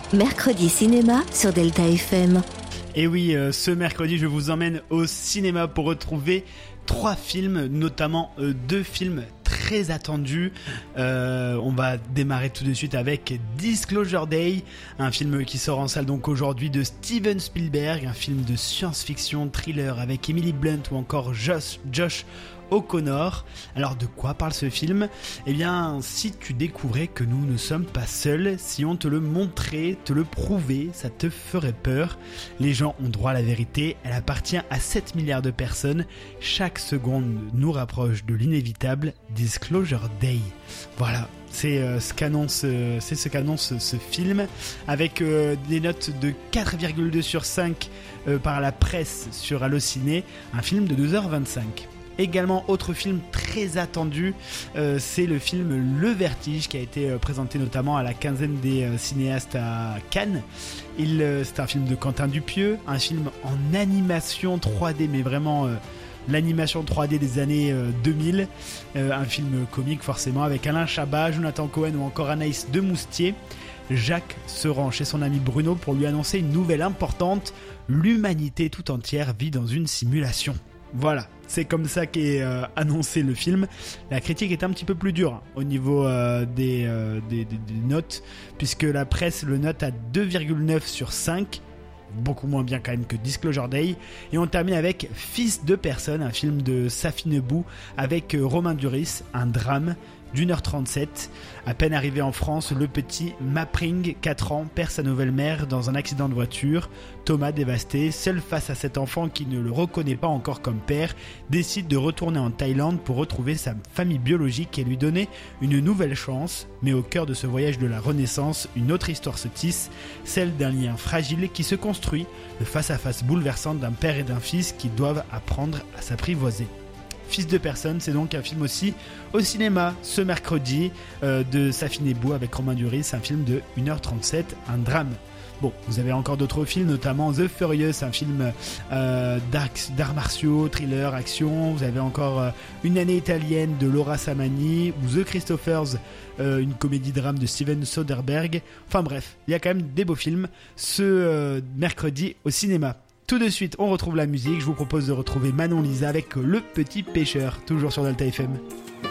Mercredi cinéma sur Delta FM. Et oui, ce mercredi, je vous emmène au cinéma pour retrouver 3 films, notamment 2 films très attendus. On va démarrer tout de suite avec Disclosure Day, un film qui sort en salle donc aujourd'hui de Steven Spielberg, un film de science-fiction thriller avec Emily Blunt ou encore Josh O'Connor. Alors de quoi parle ce film ? Eh bien, si tu découvrais que nous ne sommes pas seuls, si on te le montrait, te le prouvait, ça te ferait peur. Les gens ont droit à la vérité, elle appartient à 7 milliards de personnes. Chaque seconde nous rapproche de l'inévitable. Disclosure Day. Voilà. C'est ce qu'annonce ce film avec des notes de 4,2 sur 5 par la presse sur Allociné, un film de 2h25. Également, autre film très attendu, c'est le film Le Vertige qui a été présenté notamment à la quinzaine des cinéastes à Cannes. C'est un film de Quentin Dupieux, un film en animation 3D, mais vraiment l'animation 3D des années 2000. Un film comique forcément avec Alain Chabat, Jonathan Cohen ou encore Anaïs Demoustier. Jacques se rend chez son ami Bruno pour lui annoncer une nouvelle importante. L'humanité tout entière vit dans une simulation. Voilà, c'est comme ça qu'est annoncé le film. La critique est un petit peu plus dure au niveau des notes, puisque la presse le note à 2,9 sur 5, beaucoup moins bien quand même que Disclosure Day. Et on termine avec Fils de personne, un film de Safi Nebou avec Romain Duris, un drame d'1h37. À peine arrivé en France, le petit Mapring, 4 ans, perd sa nouvelle mère dans un accident de voiture. Thomas, dévasté, seul face à cet enfant qui ne le reconnaît pas encore comme père, décide de retourner en Thaïlande pour retrouver sa famille biologique et lui donner une nouvelle chance. Mais au cœur de ce voyage de la Renaissance, une autre histoire se tisse, celle d'un lien fragile qui se construit, le face-à-face bouleversant d'un père et d'un fils qui doivent apprendre à s'apprivoiser. Fils de personne, c'est donc un film aussi au cinéma ce mercredi de Safi Nebou avec Romain Duris, un film de 1h37, un drame. Bon, vous avez encore d'autres films, notamment The Furious, un film d'arts martiaux, thriller, action. Vous avez encore Une année italienne de Laura Samani ou The Christophers, une comédie-drame de Steven Soderbergh. Enfin bref, il y a quand même des beaux films ce mercredi au cinéma. Tout de suite, on retrouve la musique. Je vous propose de retrouver Manon Lisa avec Le Petit Pêcheur, toujours sur Delta FM.